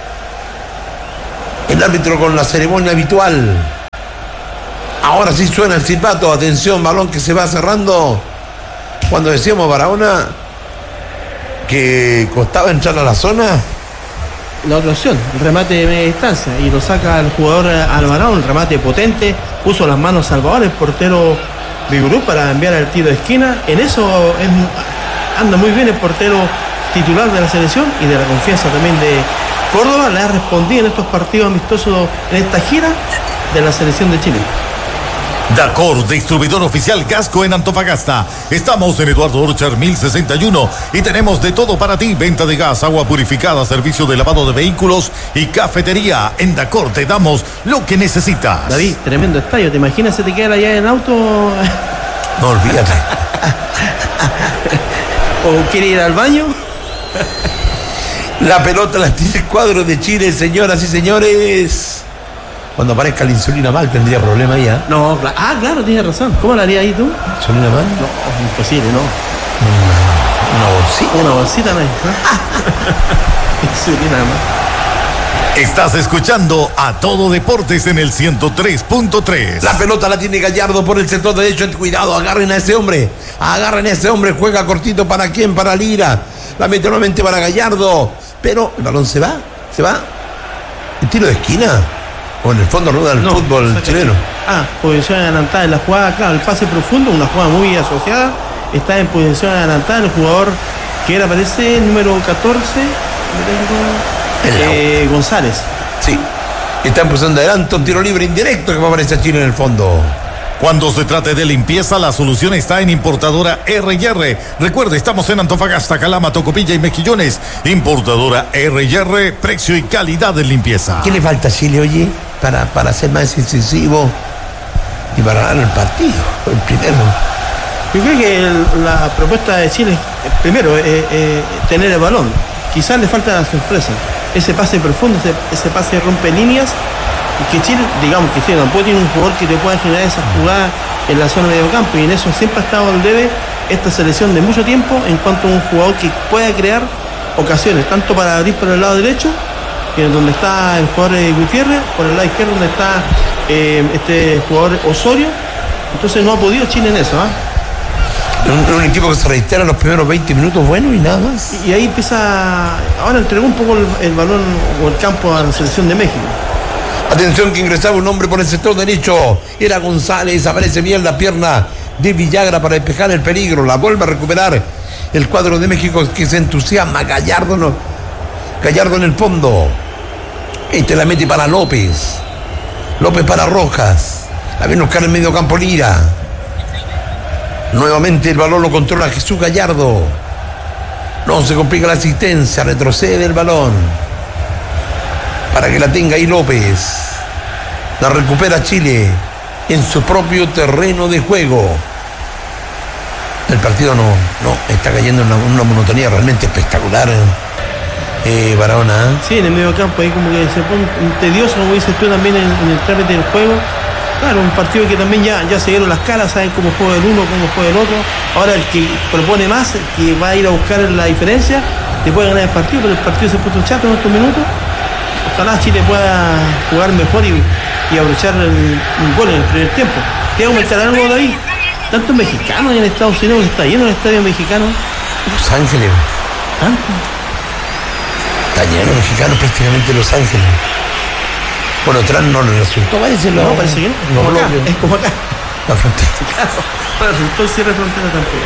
El árbitro con la ceremonia habitual. Ahora sí suena el silbato. Atención, balón que se va cerrando. Cuando decíamos Barahona que costaba entrar a la zona. La otra opción, el remate de media distancia. Y lo saca el jugador Alvarado. Un remate potente. Puso las manos Salvador, el portero Vigurú, para enviar el tiro de esquina. En eso es, anda muy bien el portero titular de la selección y de la confianza también de Córdoba. Le ha respondido en estos partidos amistosos, en esta gira de la selección de Chile. Dacor, distribuidor oficial Gasco en Antofagasta. Estamos en Eduardo Orchard mil sesenta y uno y tenemos de todo para ti. Venta de gas, agua purificada, servicio de lavado de vehículos y cafetería. En Dacor te damos lo que necesitas. David, tremendo estadio. ¿Te imaginas si te queda allá en auto? No, olvídate. ¿O quiere ir al baño? La pelota la tiene el cuadro de Chile, señoras y señores. Cuando aparezca la insulina mal tendría problema ahí, ¿eh? No, claro. Ah, claro, tienes razón. ¿Cómo la haría ahí tú? ¿Insulina mal? No, imposible, no. Una, una bolsita. Una bolsita no hay. Insulina mal. Estás escuchando a Todo Deportes en el ciento tres punto tres. La pelota la tiene Gallardo por el sector derecho. Cuidado, agarren a ese hombre. Agarren a ese hombre. Juega cortito. ¿Para quién? Para Lira. La mete nuevamente para Gallardo. Pero el balón se va. Se va. ¿El tiro de esquina? O en el fondo rueda del no, fútbol chileno. Ah, posición adelantada en la jugada, claro, el pase profundo, una jugada muy asociada. Está en posición adelantada el jugador que era, parece, el número catorce, eh, González. Sí, está en posición de adelanto, un tiro libre indirecto que va a aparecer a Chile en el fondo. Cuando se trate de limpieza, la solución está en Importadora R y R. Recuerde, estamos en Antofagasta, Calama, Tocopilla y Mejillones. Importadora R y R, precio y calidad de limpieza. ¿Qué le falta a Chile, oye, para, para ser más incisivo y para ganar el partido? El primero. Yo creo que el, la propuesta de Chile, primero, es eh, eh, tener el balón. Quizás le falta la sorpresa. Ese pase profundo, ese, ese pase rompe líneas. Y que Chile, digamos que Chile tampoco tiene un jugador que te pueda generar esa jugada en la zona de medio campo, y en eso siempre ha estado el debe esta selección de mucho tiempo en cuanto a un jugador que pueda crear ocasiones, tanto para abrir por el lado derecho, que es donde está el jugador eh, Gutiérrez, por el lado izquierdo donde está eh, este jugador Osorio. Entonces no ha podido Chile en eso, ¿eh? Un, un equipo que se reitera los primeros veinte minutos buenos y nada más. Y, y ahí empieza, ahora entregó un poco el, el balón o el campo a la selección de México. Atención que ingresaba un hombre por el sector derecho. Era González. Aparece bien la pierna de Villagra para despejar el peligro. La vuelve a recuperar el cuadro de México, que se entusiasma. Gallardo no. Gallardo en el fondo. Este la mete para López. López para Rojas. La viene a buscar en medio campo Lira. Nuevamente el balón lo controla Jesús Gallardo. No se complica la asistencia. Retrocede el balón para que la tenga ahí López. La recupera Chile en su propio terreno de juego. El partido no, no está cayendo en una, una monotonía realmente espectacular. Eh, Barahona. ¿eh? Sí, en el medio campo ahí como que se pone tedioso, como dices tú también en, en el trámite del juego. Claro, un partido que también ya, ya se dieron las caras, saben cómo juega el uno, cómo juega el otro. Ahora el que propone más, el que va a ir a buscar la diferencia, le puede ganar el partido, pero el partido se puso chato en estos minutos. Ojalá Chile pueda jugar mejor y, y aprovechar el, un gol en el primer tiempo. ¿Quiere aumentar algo de ahí? Tantos mexicanos en Estados Unidos, está lleno el estadio mexicano. Los Ángeles. ¿Tanto? Está lleno de mexicanos prácticamente Los Ángeles. Bueno, atrás no le resultó, parece. No, parece que no. Como acá, es como acá. La frontera. Claro, no resultó el cierre de frontera tampoco.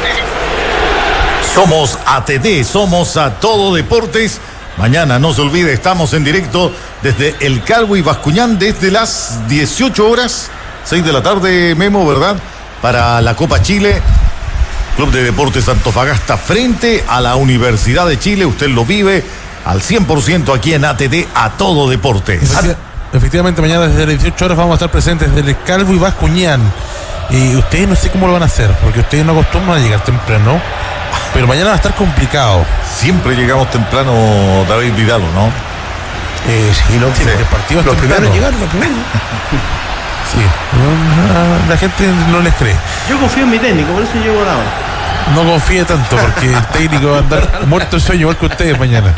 Somos A T D, somos A Todo Deportes. Mañana, no se olvide, estamos en directo desde el Calvo y Bascuñán desde las dieciocho horas, seis de la tarde, Memo, ¿verdad? Para la Copa Chile, Club de Deportes Antofagasta frente a la Universidad de Chile. Usted lo vive al cien por ciento aquí en A T D, A Todo Deportes. Efecti- efectivamente, mañana desde las dieciocho horas vamos a estar presentes desde el Calvo y Bascuñán. Y ustedes no sé cómo lo van a hacer, porque ustedes no acostumbran a llegar temprano. Pero mañana va a estar complicado. Siempre llegamos temprano, David Vidal, ¿no? Eh, sí, lo, Sí, sí. el partido es Los temprano. primeros llegaron, los primeros. Sí, no, la gente no les cree. Yo confío en mi técnico, por eso llego a la hora. No confíe tanto porque el técnico va a andar muerto de sueño igual que ustedes mañana.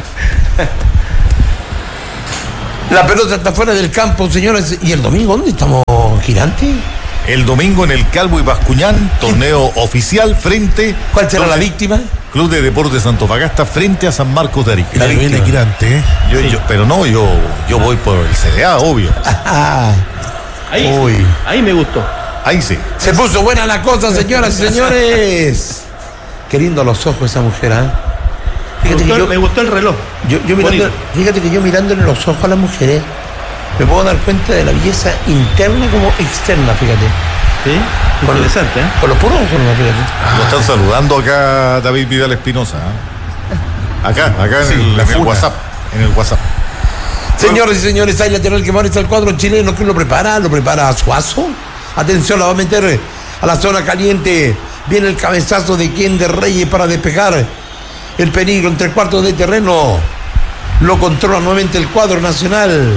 La pelota está fuera del campo, señores. ¿Y el domingo dónde estamos, Girante? El domingo en el Calvo y Bascuñán, torneo oficial frente. ¿Cuál será la víctima? Club de Deportes Antofagasta frente a San Marcos de Arica. La viene Girante, ¿eh? Yo, yo, pero no, yo, yo voy por el C D A, obvio. Ah, Ahí, uy. ahí me gustó. Ahí sí. Se puso buena la cosa, señoras y señores. Qué lindo los ojos esa mujer, ¿ah? Me Fíjate que gustó, yo, me gustó el reloj. yo, yo mirando, Bonito. fíjate que yo mirándole los ojos a las mujeres me puedo dar cuenta de la belleza interna como externa, fíjate. Sí, Con- interesante, ¿eh? Con los puros ojos, no, fíjate. Lo están saludando acá David Vidal Espinosa. ¿eh? Acá, acá en, Sí, el, la en el funa. WhatsApp. En el WhatsApp. Señores y señores, hay lateral que marcha el cuadro chileno. ¿Quién lo prepara? ¿Lo prepara Suazo? Atención, la va a meter a la zona caliente. Viene el cabezazo de quien de Reyes para despejar el peligro entre cuartos de terreno. Lo controla nuevamente el cuadro nacional.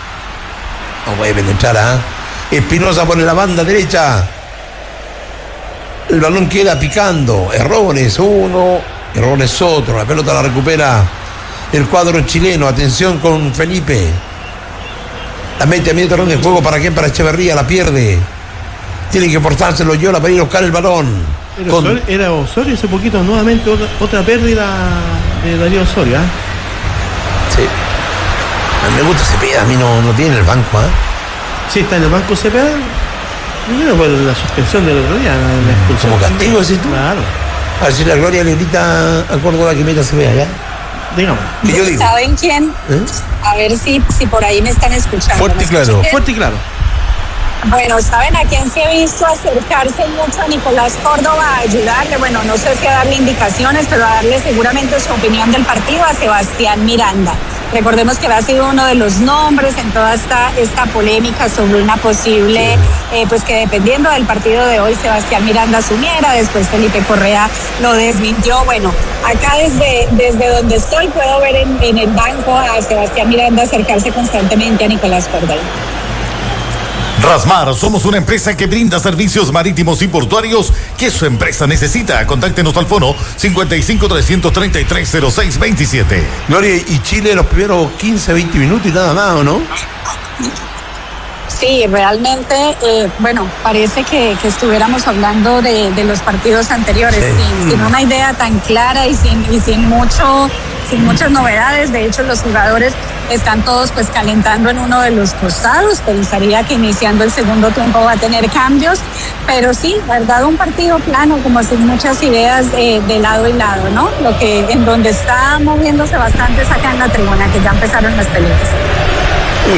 No puede penetrar, ¿ah? Espinosa por la banda derecha. El balón queda picando. Errores uno, errores otro. La pelota la recupera el cuadro chileno. Atención con Felipe. La mete a medio terreno de juego. ¿Para quién? Para Echeverría. La pierde. Tiene que forzárselo Yola para ir a buscar el balón. Era, Con- Osorio, era Osorio hace poquito, nuevamente otra, otra pérdida de Darío Osorio, ¿eh? Sí. A mí me gusta Cepeda. A mí no, no tiene el banco, ¿ah? Sí, está en el banco Cepeda. Primero por la suspensión del otro día, la expulsión. Como castigo, decís tú. Claro, A ver si la Gloria le grita a Córdoba que meta Cepeda, ¿ya? digamos. Que yo digo. ¿Saben quién? ¿Eh? A ver si, si por ahí me están escuchando. Fuerte ¿Me y claro. escuchan bien? Fuerte y claro. Bueno, ¿saben a quién se ha visto acercarse mucho a Nicolás Córdoba a ayudarle? Bueno, no sé si a darle indicaciones, pero a darle seguramente su opinión del partido a Sebastián Miranda. Recordemos que él ha sido uno de los nombres en toda esta, esta polémica sobre una posible, eh, pues que dependiendo del partido de hoy, Sebastián Miranda asumiera, después Felipe Correa lo desmintió. Bueno, acá desde, desde donde estoy puedo ver en, en el banco a Sebastián Miranda acercarse constantemente a Nicolás Córdoba. Rasmar, somos una empresa que brinda servicios marítimos y portuarios que su empresa necesita. Contáctenos al fono cincuenta y cinco, trescientos treinta y tres, cero seis veintisiete. Gloria, y Chile los primeros quince, veinte minutos y nada más, ¿o no? Sí, realmente, eh, bueno, parece que, que estuviéramos hablando de, de los partidos anteriores, Sí. sin, sin una idea tan clara y sin, y sin mucho, sin muchas novedades. De hecho, los jugadores están todos pues calentando en uno de los costados. Pensaría que iniciando el segundo tiempo va a tener cambios, pero sí, verdad, un partido plano, como sin muchas ideas eh, de lado y lado, ¿no? Lo que en donde está moviéndose bastante es acá en la tribuna, que ya empezaron las peleas. Uy.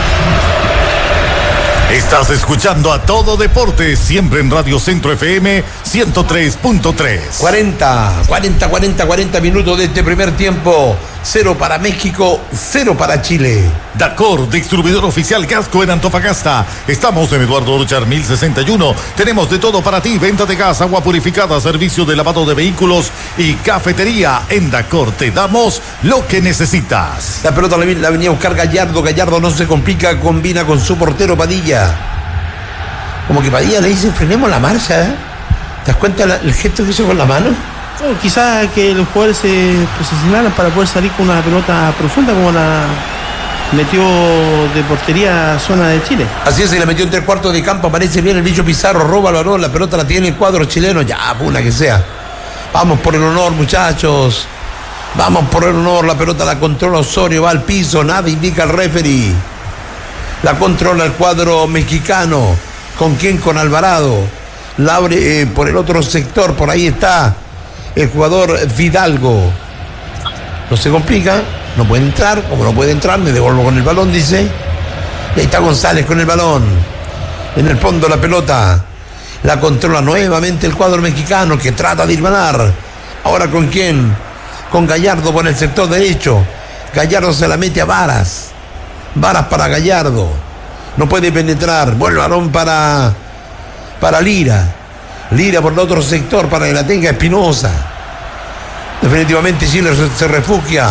Estás escuchando a Todo Deporte, siempre en Radio Centro F M ciento tres punto tres. cuarenta, cuarenta, cuarenta, cuarenta minutos de este primer tiempo. Cero para México, cero para Chile. Dacor, distribuidor oficial Gasco en Antofagasta. Estamos en Eduardo Orchar mil sesenta y uno. Tenemos de todo para ti: venta de gas, agua purificada, servicio de lavado de vehículos y cafetería. En Dacor te damos lo que necesitas. La pelota la, la venía a buscar Gallardo. Gallardo no se complica, combina con su portero Padilla. Como que Padilla le dice: frenemos la marcha, ¿eh? ¿Te das cuenta la, el gesto que hizo con la mano? No, quizás que los jugadores se posicionaran para poder salir con una pelota profunda como la metió de portería zona de Chile. Así es, se la metió en tres cuartos de campo. Aparece bien el bicho Pizarro, roba el balón. La pelota la tiene el cuadro chileno. Ya, puna que sea. Vamos por el honor, muchachos. Vamos por el honor. La pelota la controla Osorio, va al piso. Nada indica el referee. La controla el cuadro mexicano. ¿Con quién? Con Alvarado. La abre eh, por el otro sector. Por ahí está el jugador Fidalgo. No se complica. No puede entrar. Como no puede entrar, me devuelvo con el balón, dice. Y ahí está González con el balón. En el fondo la pelota. La controla nuevamente el cuadro mexicano, que trata de irmanar. Ahora ¿con quién? Con Gallardo por el sector derecho. Gallardo se la mete a Varas. Varas para Gallardo. No puede penetrar. Vuelve el balón para, para Lira. Lira por el otro sector para que la tenga Espinosa. Definitivamente Chile se, se refugia.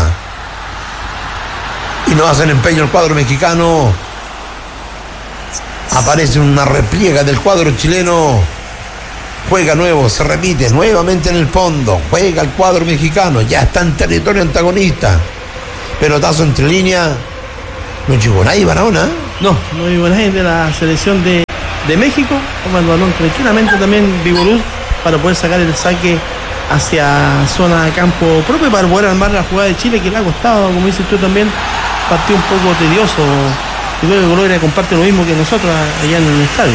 Y no hacen empeño el cuadro mexicano. Aparece una repliega del cuadro chileno. Juega nuevo, se repite nuevamente en el fondo. Juega el cuadro mexicano. Ya está en territorio antagonista. Pelotazo entre líneas. No llegó nadie, Barahona. No, no llegó nadie de la selección de, de México. Toma el balón tranquilamente también Vigoruz para poder sacar el saque hacia zona de campo propio para poder armar la jugada de Chile, que le ha costado, como dices tú también, partido un poco tedioso. Yo creo que Gloria comparte lo mismo que nosotros allá en el estadio.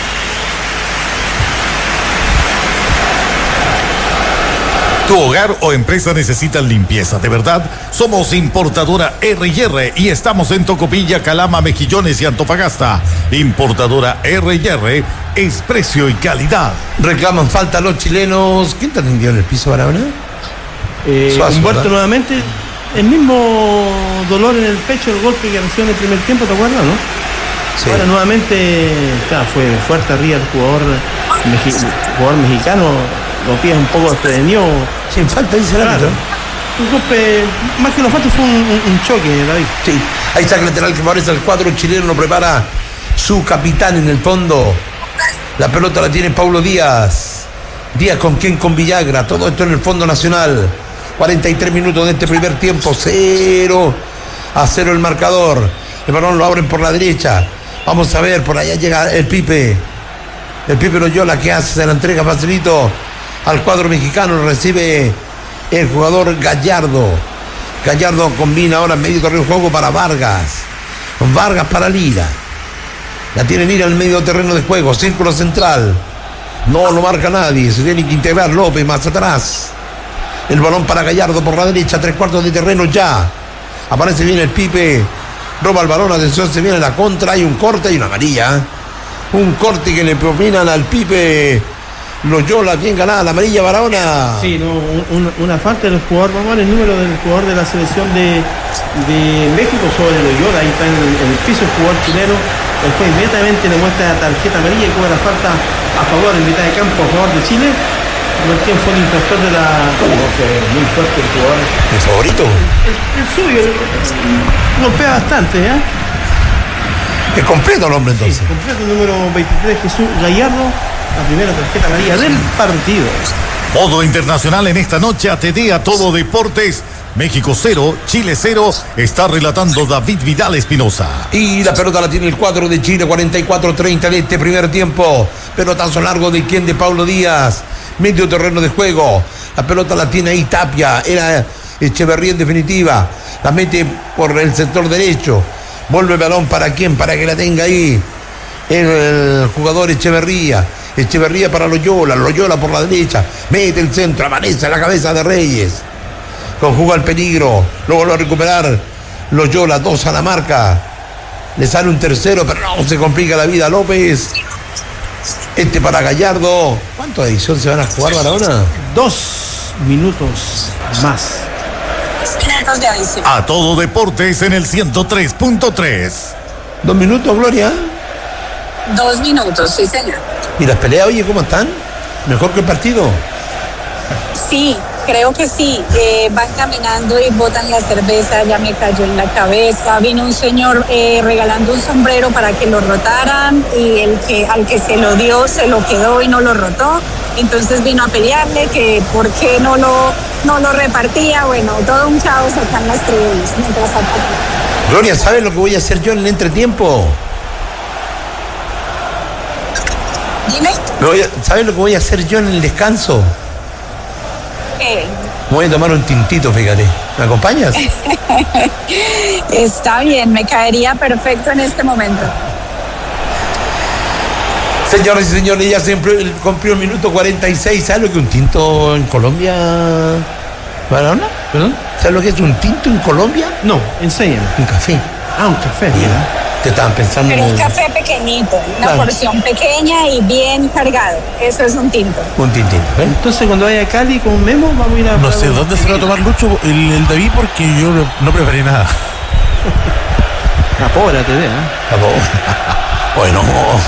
Tu hogar o empresa necesitan limpieza, de verdad. Somos importadora R y R y estamos en Tocopilla, Calama, Mejillones y Antofagasta. Importadora R y R es precio y calidad. Reclaman falta los chilenos. ¿Quién te atendió en el piso, Barahona? Eh, Suazo, Humberto ¿verdad? nuevamente, el mismo dolor en el pecho, el golpe que recibió en el primer tiempo, ¿te acuerdas, no? Sí. Ahora nuevamente, claro, fue fuerte arriba el jugador, meji- jugador mexicano, los pies un poco desprevenido. Sin falta, dice el Claro. árbitro. Un golpe, más que lo falta fue un, un- un choque, David. Sí, ahí está el lateral que favorece al cuadro chileno, lo prepara su capitán en el fondo. La pelota la tiene Paulo Díaz. Díaz con quién, con Villagra. Todo esto en el fondo nacional. cuarenta y tres minutos de este primer tiempo. Cero a cero el marcador. El balón lo abren por la derecha. Vamos a ver, por allá llega el Pipe. El Pipe Loyola que hace, se la entrega facilito al cuadro mexicano. Recibe el jugador Gallardo. Gallardo combina ahora en medio terreno de juego para Vargas. Vargas para Lira. La tiene Lira en medio terreno de juego. Círculo central. No lo marca nadie. Se tiene que integrar López más atrás. El balón para Gallardo por la derecha. Tres cuartos de terreno ya. Aparece bien el Pipe. Roba el balón. Atención, se viene la contra. Hay un corte y una amarilla. ¿eh? Un corte que le propinan al Pipe Loyola. Bien ganada la amarilla, Barahona. Sí, no, un- un- una falta del jugador, vamos a ver el número del jugador de la selección de, de México sobre Loyola. Ahí está en el, en el piso el jugador chileno. El juez inmediatamente le muestra la tarjeta amarilla y cobra la falta a favor en mitad de campo a favor de Chile. No sé quién fue el infractor de la. No sé, muy fuerte el jugador. Mi favorito. El, el suyo, el- el- golpea bastante, ¿eh? Es completo el hombre entonces. Sí, completo el número veintitrés, Jesús Gallardo, la primera tarjeta amarilla del partido. Modo internacional en esta noche, A T D a todo deportes. México cero, Chile cero, está relatando David Vidal Espinosa. Y la pelota la tiene el cuadro de Chile, cuarenta y cuatro treinta de este primer tiempo. Pelotazo largo de quien, de Paulo Díaz. Medio terreno de juego. La pelota la tiene ahí Tapia. Era Echeverría en definitiva. La mete por el sector derecho. Vuelve el balón para quién, para que la tenga ahí el jugador Echeverría. Echeverría para Loyola. Loyola por la derecha. Mete el centro, amanece la cabeza de Reyes. Conjuga el peligro. Lo vuelve a recuperar Loyola, dos a la marca. Le sale un tercero, pero no se complica la vida López. Este para Gallardo. ¿Cuánto de edición se van a jugar, Barahona? Dos minutos más. Minutos de adición. A todo deportes en el ciento tres punto tres. ¿Dos minutos, Gloria? Dos minutos, sí, señor. ¿Y las peleas, oye, cómo están? ¿Mejor que el partido? Sí, creo que sí. Eh, van caminando y botan la cerveza, ya me cayó en la cabeza. Vino un señor eh, regalando un sombrero para que lo rotaran y el que al que se lo dio se lo quedó y no lo rotó. Entonces vino a pelearle que por qué no lo, no lo repartía. Bueno, todo un caos acá en las tribunas mientras atacan. Gloria, ¿sabes lo que voy a hacer yo en el entretiempo? Dime. Me voy a- ¿Sabes lo que voy a hacer yo en el descanso? Eh, Me voy a tomar un tintito, fíjate. ¿Me acompañas? está bien, me caería perfecto en este momento. Señores y señores, ya siempre cumplió el minuto cuarenta y seis. ¿Sabes lo que es un tinto en Colombia, Barahona? ¿Perdón? ¿Sabes lo que es un tinto en Colombia? No, enséñame. Un café. Ah, un café, Mira, ¿verdad? te estaban pensando Pero en un café pequeñito, una Claro. porción pequeña y bien cargado. Eso es un tinto. un tintito. ¿eh? Entonces cuando vaya a Cali con Memo, vamos a ir a. No sé dónde se lo va a tomar Lucho el, el David porque yo no, no preparé nada. Apóbrate, ¿eh? Bueno.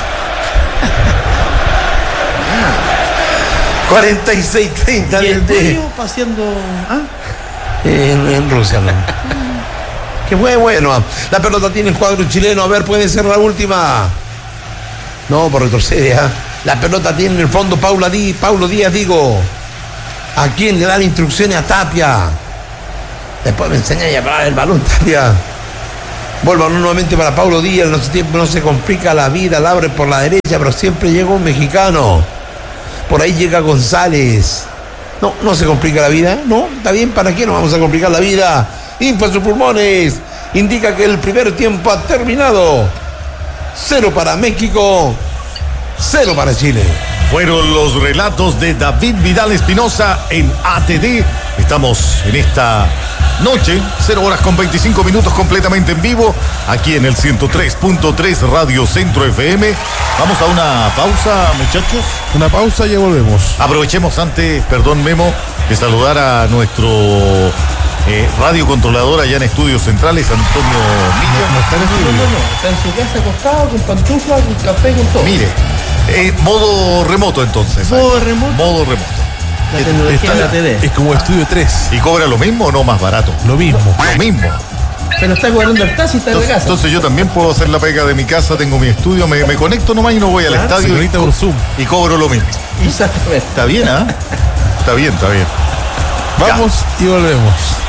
cuarenta y seis treinta Y el desde tuyo paseando. ¿Ah? en, en Rusia, ¿no? Que fue bueno. La pelota tiene el cuadro chileno. A ver, puede ser la última. No, por retrocede, ¿ah? La pelota tiene en el fondo Paulo Díaz, Paulo Díaz, digo. ¿A quién le dan instrucciones? A Tapia. Después me enseña a parar el balón, Tapia. Vuelvo nuevamente para Paulo Díaz. En ese tiempo no se complica la vida. La abre por la derecha, pero siempre llega un mexicano. Por ahí llega González. No, no se complica la vida. No, está bien, ¿para qué nos vamos a complicar la vida? Info sus pulmones. Indica que el primer tiempo ha terminado. Cero para México. Cero para Chile. Fueron los relatos de David Vidal Espinosa en A T D. Estamos en esta noche, cero horas con veinticinco minutos, completamente en vivo, aquí en el ciento tres punto tres Radio Centro F M. Vamos a una pausa, muchachos. Una pausa y ya volvemos. Aprovechemos antes, perdón Memo, de saludar a nuestro eh, radiocontrolador allá en Estudios Centrales, Antonio Milla. No está en estudio. No, no, no, está en su casa acostado, con pantufla, con café, con todo. Mire, eh, modo remoto entonces. Modo remoto. Modo remoto. La tecnología de la T V. Es como Estudio tres. ¿Y cobra lo mismo o no más barato? Lo mismo. Lo mismo. Pero está cobrando el taxi, está en la Entonces, casa. entonces yo también puedo hacer la pega de mi casa, tengo mi estudio, me, me conecto nomás y no voy al Claro, estadio se y, conecta por Zoom. y cobro lo mismo. Exactamente. Está bien, ¿ah? Está bien, está bien. Vamos y volvemos.